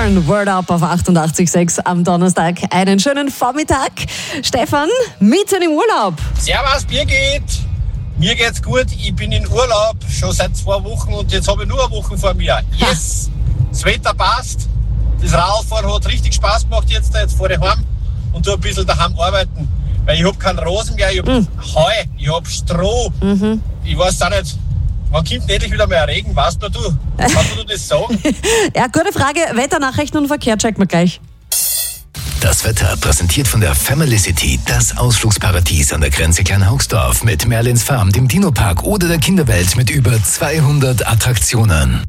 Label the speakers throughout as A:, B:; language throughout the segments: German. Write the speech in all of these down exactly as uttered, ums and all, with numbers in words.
A: Björn, Word Up auf achtundachtzig Komma sechs am Donnerstag. Einen schönen Vormittag. Stefan, mitten im Urlaub.
B: Servus Birgit, mir geht's gut. Ich bin in Urlaub schon seit zwei Wochen und jetzt habe ich nur eine Woche vor mir. Yes, das Wetter passt. Das Radfahren hat richtig Spaß gemacht jetzt. Jetzt fahre ich heim und tue ein bisschen daheim arbeiten. Weil ich habe keinen Rosen mehr, ich habe mm. Heu, ich habe Stroh. Mhm. Ich weiß auch nicht, wann kommt endlich wieder mal ein Regen? Weißt du, du? Kannst du das sagen?
A: Ja, gute Frage. Wetternachrichten und Verkehr checken wir gleich.
C: Das Wetter präsentiert von der Family City, das Ausflugsparadies an der Grenze Kleinhaugsdorf mit Merlins Farm, dem Dino-Park oder der Kinderwelt mit über zweihundert Attraktionen.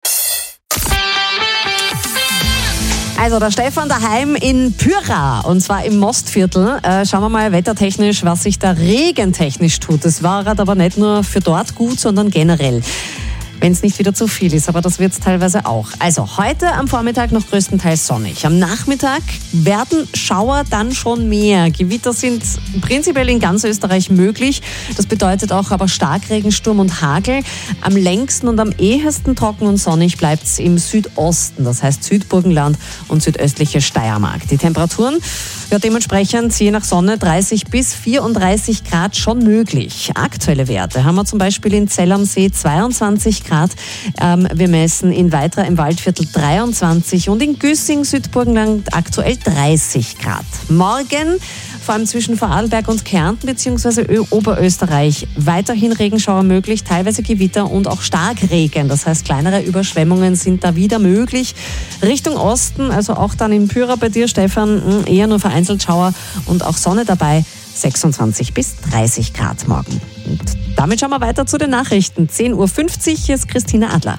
A: Also der Stefan daheim in Pyra, und zwar im Mostviertel. Äh, schauen wir mal wettertechnisch, was sich da regentechnisch tut. Das war aber nicht nur für dort gut, sondern generell. Wenn es nicht wieder zu viel ist, aber das wird es teilweise auch. Also heute am Vormittag noch größtenteils sonnig. Am Nachmittag werden Schauer dann schon mehr. Gewitter sind prinzipiell in ganz Österreich möglich. Das bedeutet auch aber Starkregen, Sturm und Hagel. Am längsten und am ehesten trocken und sonnig bleibt es im Südosten. Das heißt Südburgenland und südöstliche Steiermark. Die Temperaturen, ja, dementsprechend je nach Sonne dreißig bis vierunddreißig Grad schon möglich. Aktuelle Werte haben wir zum Beispiel in Zell am See zweiundzwanzig Grad. Ähm, wir messen in Weitra im Waldviertel dreiundzwanzig und in Güssing, Südburgenland aktuell dreißig Grad. Morgen, vor allem zwischen Vorarlberg und Kärnten bzw. Oberösterreich, weiterhin Regenschauer möglich, teilweise Gewitter und auch Starkregen. Das heißt, kleinere Überschwemmungen sind da wieder möglich. Richtung Osten, also auch dann in Pyra bei dir, Stefan, eher nur vereinzelt Schauer und auch Sonne dabei, sechsundzwanzig bis dreißig Grad morgen. Und damit schauen wir weiter zu den Nachrichten. zehn Uhr fünfzig, hier ist Christina Adler.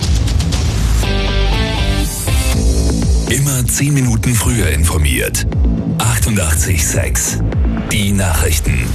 C: Immer zehn Minuten früher informiert. achtundachtzig Komma sechs. Die Nachrichten.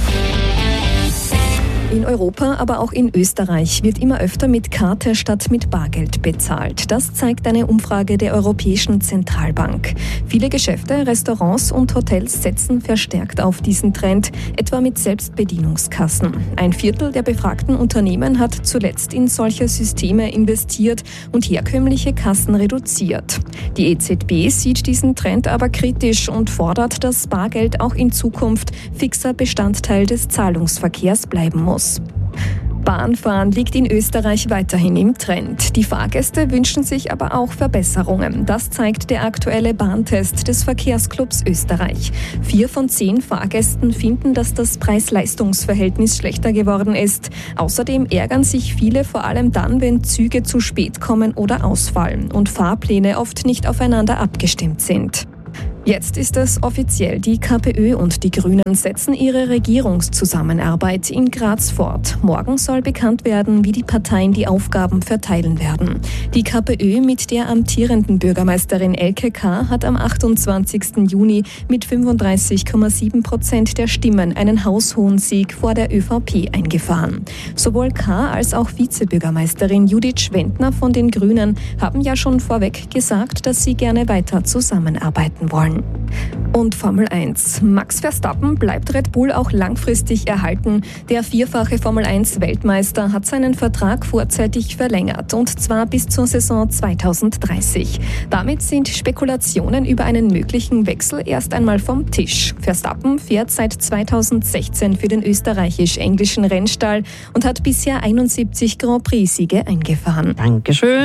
D: In Europa, aber auch in Österreich wird immer öfter mit Karte statt mit Bargeld bezahlt. Das zeigt eine Umfrage der Europäischen Zentralbank. Viele Geschäfte, Restaurants und Hotels setzen verstärkt auf diesen Trend, etwa mit Selbstbedienungskassen. Ein Viertel der befragten Unternehmen hat zuletzt in solche Systeme investiert und herkömmliche Kassen reduziert. Die E Z B sieht diesen Trend aber kritisch und fordert, dass Bargeld auch in Zukunft fixer Bestandteil des Zahlungsverkehrs bleiben muss. Bahnfahren liegt in Österreich weiterhin im Trend. Die Fahrgäste wünschen sich aber auch Verbesserungen. Das zeigt der aktuelle Bahntest des Verkehrsclubs Österreich. Vier von zehn Fahrgästen finden, dass das Preis-Leistungs-Verhältnis schlechter geworden ist. Außerdem ärgern sich viele vor allem dann, wenn Züge zu spät kommen oder ausfallen und Fahrpläne oft nicht aufeinander abgestimmt sind. Jetzt ist es offiziell. Die KPÖ und die Grünen setzen ihre Regierungszusammenarbeit in Graz fort. Morgen soll bekannt werden, wie die Parteien die Aufgaben verteilen werden. Die KPÖ mit der amtierenden Bürgermeisterin Elke K. hat am achtundzwanzigsten Juni mit fünfunddreißig Komma sieben Prozent der Stimmen einen haushohen Sieg vor der ÖVP eingefahren. Sowohl K. als auch Vizebürgermeisterin Judith Schwendner von den Grünen haben ja schon vorweg gesagt, dass sie gerne weiter zusammenarbeiten wollen. Und Formel eins. Max Verstappen bleibt Red Bull auch langfristig erhalten. Der vierfache Formel eins Weltmeister hat seinen Vertrag vorzeitig verlängert, und zwar bis zur Saison zweitausenddreißig. Damit sind Spekulationen über einen möglichen Wechsel erst einmal vom Tisch. Verstappen fährt seit zweitausendsechzehn für den österreichisch-englischen Rennstall und hat bisher einundsiebzig Grand Prix-Siege eingefahren.
A: Dankeschön.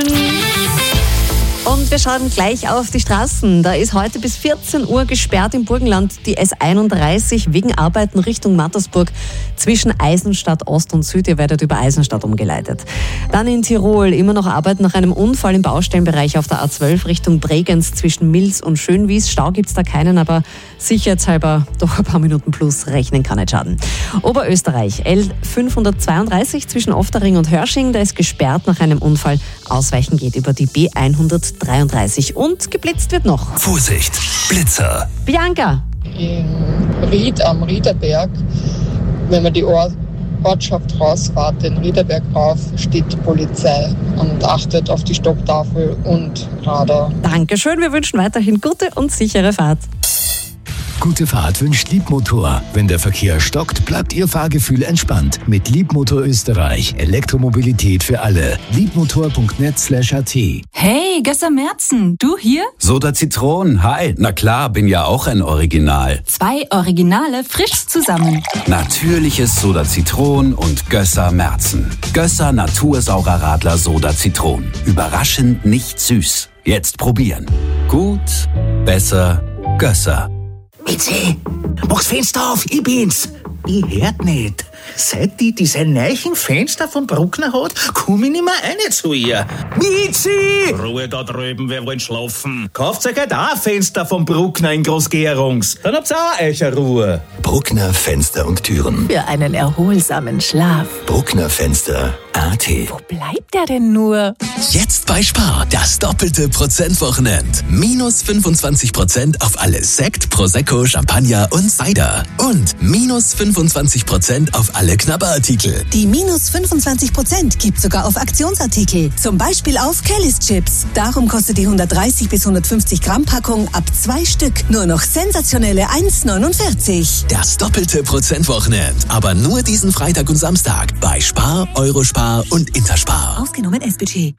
A: Und wir schauen gleich auf die Straßen. Da ist heute bis vierzehn Uhr gesperrt im Burgenland die S einunddreißig wegen Arbeiten Richtung Mattersburg zwischen Eisenstadt Ost und Süd. Ihr werdet über Eisenstadt umgeleitet. Dann in Tirol immer noch Arbeiten nach einem Unfall im Baustellenbereich auf der A zwölf Richtung Bregenz zwischen Milz und Schönwies. Stau gibt's da keinen, aber sicherheitshalber doch ein paar Minuten plus rechnen kann nicht schaden. Oberösterreich L fünfhundertzweiunddreißig zwischen Oftering und Hörsching. Da ist gesperrt nach einem Unfall. Ausweichen geht über die B hundertdreiunddreißig und geblitzt wird noch.
C: Vorsicht, Blitzer.
A: Bianca.
E: In Ried am Riederberg, wenn man die Ortschaft rausfährt, den Riederberg rauf, steht die Polizei und achtet auf die Stopptafel und Radar.
A: Dankeschön, wir wünschen weiterhin gute und sichere Fahrt.
C: Gute Fahrt wünscht Liebmotor. Wenn der Verkehr stockt, bleibt Ihr Fahrgefühl entspannt. Mit Liebmotor Österreich. Elektromobilität für alle. liebmotor punkt net slash a t.
F: Hey, Gösser Merzen, du hier?
G: Soda Zitron, hi. Na klar, bin ja auch ein Original.
F: Zwei Originale frisch zusammen.
G: Natürliches Soda Zitron und Gösser Merzen. Gösser Natursaurer Radler Soda Zitron. Überraschend nicht süß. Jetzt probieren. Gut, besser, Gösser.
H: Mitzi, mach's Fenster auf, ich bin's. Ich hört nicht. Seit die diese neuen Fenster vom Bruckner hat, komm ich nicht mehr rein zu ihr. Mitzi!
I: Ruhe da drüben, wir wollen schlafen.
H: Kauft euch halt auch ein Fenster vom Bruckner in Großgerungs. Dann habt's auch euch eine Ruhe.
C: Bruckner Fenster und Türen.
F: Für einen erholsamen Schlaf.
C: Bruckner Fenster punkt a t.
F: Wo bleibt der denn nur?
J: Jetzt bei Spar, das doppelte Prozentwochenend. Minus fünfundzwanzig Prozent auf alle Sekt, Prosecco, Champagner und Cider. Und minus fünfundzwanzig Prozent auf alle Knabberartikel.
K: Die minus fünfundzwanzig Prozent gibt sogar auf Aktionsartikel. Zum Beispiel auf Kellys Chips. Darum kostet die hundertdreißig bis hundertfünfzig Gramm Packung ab zwei Stück nur noch sensationelle eins neunundvierzig.
J: Das doppelte Prozentwochenend. Aber nur diesen Freitag und Samstag bei Spar, Eurospar und Interspar.
K: Ausgenommen S B T.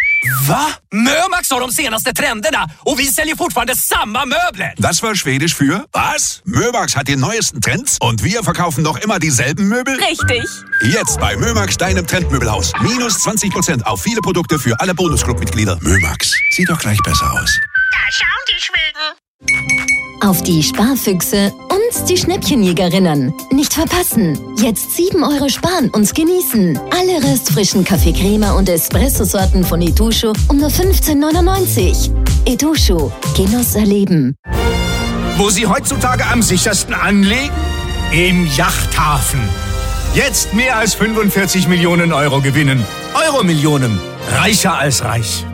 L: Va? Mömax har de senaste trenderna och vi säljer fortfarande samma möbler.
M: Das war Schwedisch für was? Mömax hat die neuesten Trends und wir verkaufen noch immer dieselben Möbel?
F: Richtig.
M: Jetzt bei Mömax, deinem Trendmöbelhaus. Minus zwanzig Prozent auf viele Produkte für alle Bonusclub-Mitglieder. Mömax, sieht doch gleich besser aus.
N: Da schauen die Schweden.
O: Auf die Sparfüchse und die Schnäppchenjägerinnen. Nicht verpassen. Jetzt sieben Euro sparen und genießen. Alle restfrischen Kaffee Crema und Espresso-Sorten von Etusho um nur fünfzehn neunundneunzig. Etusho. Genuss erleben.
I: Wo Sie heutzutage am sichersten anlegen? Im Yachthafen. Jetzt mehr als fünfundvierzig Millionen Euro gewinnen. Euro-Millionen. Reicher als reich.